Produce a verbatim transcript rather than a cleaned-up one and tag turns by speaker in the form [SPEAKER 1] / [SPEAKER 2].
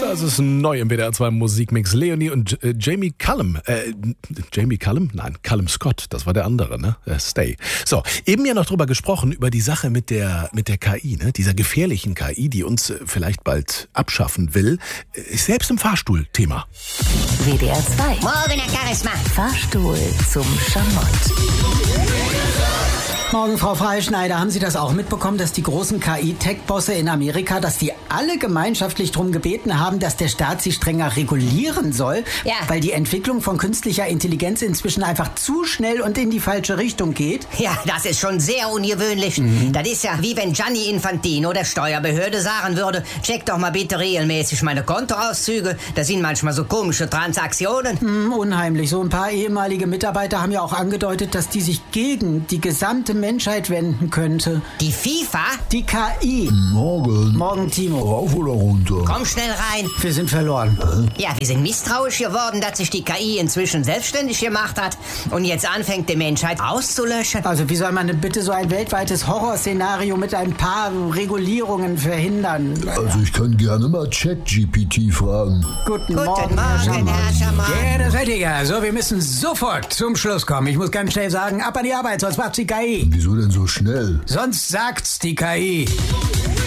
[SPEAKER 1] Das ist neu im W D R zwei Musikmix. Leonie und äh, Jamie Cullum. Äh, Jamie Cullum? Nein, Callum Scott. Das war der andere, ne? Äh, Stay. So, eben ja noch drüber gesprochen, über die Sache mit der, mit der K I, ne? Dieser gefährlichen K I, die uns äh, vielleicht bald abschaffen will. Ist selbst im Fahrstuhl Thema.
[SPEAKER 2] W D R zwei.
[SPEAKER 3] Morgen, Herr Charisma.
[SPEAKER 2] Fahrstuhl zum Schamott.
[SPEAKER 4] Morgen, Frau Freischneider. Haben Sie das auch mitbekommen, dass die großen K I-Tech-Bosse in Amerika, dass die alle gemeinschaftlich darum gebeten haben, dass der Staat sie strenger regulieren soll?
[SPEAKER 3] Ja.
[SPEAKER 4] Weil die Entwicklung von künstlicher Intelligenz inzwischen einfach zu schnell und in die falsche Richtung geht?
[SPEAKER 3] Ja, das ist schon sehr ungewöhnlich. Mhm. Das ist ja wie wenn Gianni Infantino der Steuerbehörde sagen würde, check doch mal bitte regelmäßig meine Kontoauszüge. Da sind manchmal so komische Transaktionen.
[SPEAKER 4] Hm, unheimlich. So ein paar ehemalige Mitarbeiter haben ja auch angedeutet, dass die sich gegen die gesamte Menschheit wenden könnte.
[SPEAKER 3] Die FIFA?
[SPEAKER 4] Die K I.
[SPEAKER 5] Morgen.
[SPEAKER 4] Morgen, Timo.
[SPEAKER 5] Rauf oder runter?
[SPEAKER 3] Komm schnell rein.
[SPEAKER 4] Wir sind verloren.
[SPEAKER 3] Ja, wir sind misstrauisch geworden, dass sich die K I inzwischen selbstständig gemacht hat und jetzt anfängt, die Menschheit auszulöschen.
[SPEAKER 4] Also wie soll man denn bitte so ein weltweites Horrorszenario mit ein paar Regulierungen verhindern?
[SPEAKER 5] Also ich kann gerne mal ChatGPT fragen.
[SPEAKER 4] Guten,
[SPEAKER 3] Guten
[SPEAKER 4] Morgen,
[SPEAKER 3] Morgen, Herr Schamann.
[SPEAKER 4] Ja, das hätte ich ja. So, wir müssen sofort zum Schluss kommen. Ich muss ganz schnell sagen, ab an die Arbeit, sonst macht's die K I.
[SPEAKER 5] Wieso denn so schnell?
[SPEAKER 4] Sonst sagt's die K I.